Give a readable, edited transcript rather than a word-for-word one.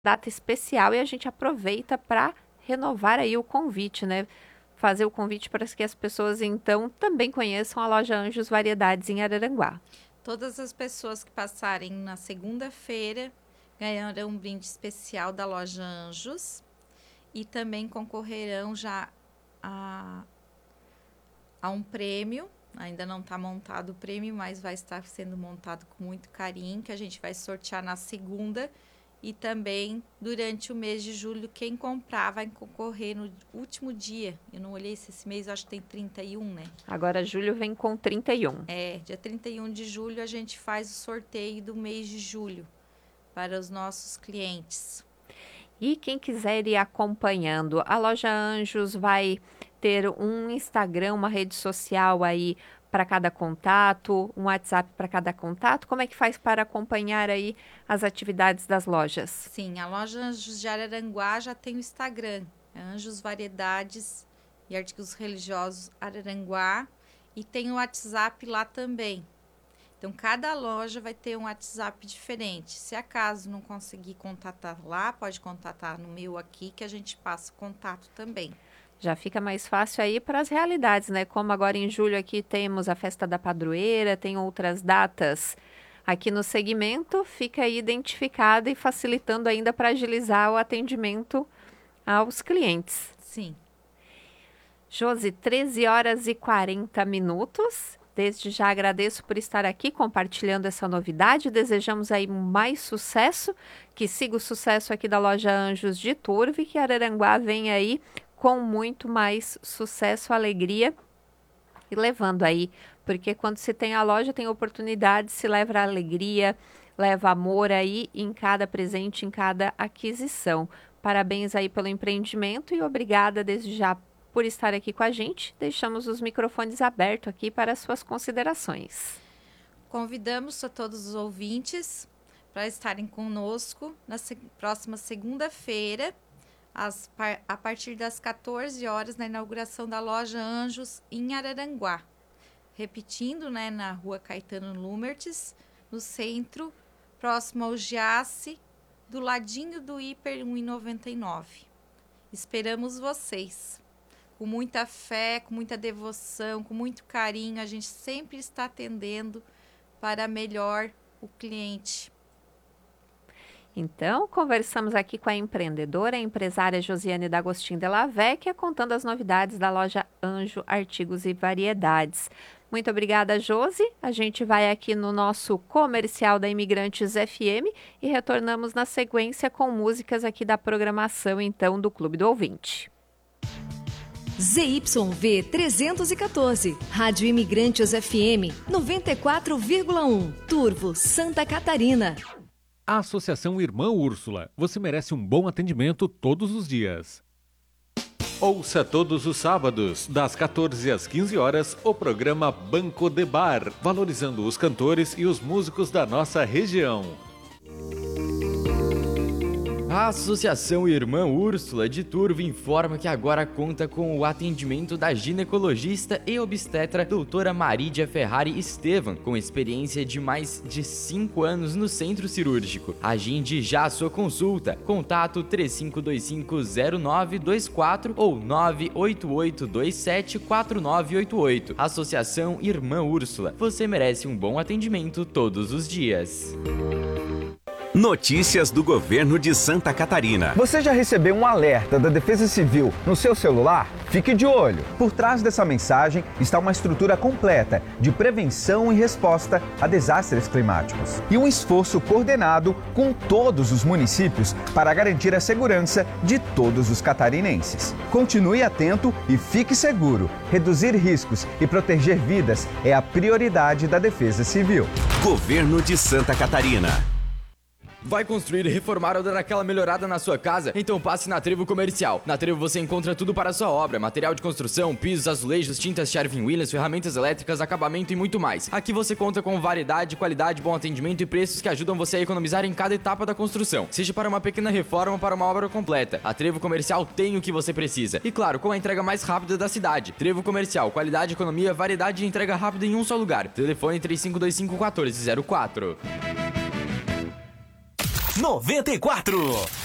data especial e a gente aproveita para renovar aí o convite, né? Fazer o convite para que as pessoas, então, também conheçam a loja Anjos Variedades em Araranguá. Todas as pessoas que passarem na segunda-feira ganharão um brinde especial da loja Anjos e também concorrerão já a um prêmio. Ainda não está montado o prêmio, mas vai estar sendo montado com muito carinho, que a gente vai sortear na segunda. E também, durante o mês de julho, quem comprar vai concorrer no último dia. Eu não olhei se esse mês, eu acho que tem 31, né? Agora, julho vem com 31. Dia 31 de julho, a gente faz o sorteio do mês de julho para os nossos clientes. E quem quiser ir acompanhando, a loja Anjos vai ter um Instagram, uma rede social aí para cada contato, um WhatsApp para cada contato. Como é que faz para acompanhar aí as atividades das lojas? Sim, a loja Anjos de Araranguá já tem o Instagram, Anjos Variedades e Artigos Religiosos Araranguá, e tem o WhatsApp lá também. Então, cada loja vai ter um WhatsApp diferente. Se acaso não conseguir contatar lá, pode contatar no meu aqui, que a gente passa o contato também. Já fica mais fácil aí para as realidades, né? Como agora em julho aqui temos a festa da padroeira, tem outras datas aqui no segmento, fica aí identificada e facilitando ainda para agilizar o atendimento aos clientes. Sim. Josi, 13h40. Desde já agradeço por estar aqui compartilhando essa novidade. Desejamos aí mais sucesso, que siga o sucesso aqui da loja Anjos de Turvo e que Araranguá venha aí com muito mais sucesso, alegria e levando aí, porque quando se tem a loja, tem oportunidade, se leva alegria, leva amor aí em cada presente, em cada aquisição. Parabéns aí pelo empreendimento e obrigada desde já por estar aqui com a gente. Deixamos os microfones abertos aqui para as suas considerações. Convidamos a todos os ouvintes para estarem conosco na próxima segunda-feira, a partir das 14 horas, na inauguração da loja Anjos em Araranguá. Repetindo, né, na rua Caetano Lumertes, no centro, próximo ao Giasse, do ladinho do Hiper 1,99. Esperamos vocês. Com muita fé, com muita devoção, com muito carinho, a gente sempre está atendendo para melhor o cliente. Então, conversamos aqui com a empreendedora, a empresária Josiane D'Agostin de la Vecchia, contando as novidades da loja Anjo Artigos e Variedades. Muito obrigada, Josi. A gente vai aqui no nosso comercial da Imigrantes FM e retornamos na sequência com músicas aqui da programação, então, do Clube do Ouvinte. ZYV 314, Rádio Imigrantes FM 94,1, Turvo, Santa Catarina. A Associação Irmã Úrsula. Você merece um bom atendimento todos os dias. Ouça todos os sábados, das 14 às 15 horas, o programa Banco de Bar, valorizando os cantores e os músicos da nossa região. A Associação Irmã Úrsula de Turvo informa que agora conta com o atendimento da ginecologista e obstetra doutora Marídia Ferrari Estevam, com experiência de mais de 5 anos no centro cirúrgico. Agende já a sua consulta. Contato 35250924 ou 988274988. Associação Irmã Úrsula. Você merece um bom atendimento todos os dias. Notícias do Governo de Santa Catarina. Você já recebeu um alerta da Defesa Civil no seu celular? Fique de olho. Por trás dessa mensagem está uma estrutura completa de prevenção e resposta a desastres climáticos. E um esforço coordenado com todos os municípios para garantir a segurança de todos os catarinenses. Continue atento e fique seguro. Reduzir riscos e proteger vidas é a prioridade da Defesa Civil. Governo de Santa Catarina. Vai construir, reformar ou dar aquela melhorada na sua casa? Então passe na Trevo Comercial. Na Trevo você encontra tudo para a sua obra: material de construção, pisos, azulejos, tintas Sherwin-Williams, ferramentas elétricas, acabamento e muito mais. Aqui você conta com variedade, qualidade, bom atendimento e preços que ajudam você a economizar em cada etapa da construção, seja para uma pequena reforma ou para uma obra completa. A Trevo Comercial tem o que você precisa. E claro, com a entrega mais rápida da cidade. Trevo Comercial, qualidade, economia, variedade e entrega rápida em um só lugar. Telefone 3525 1404. 94.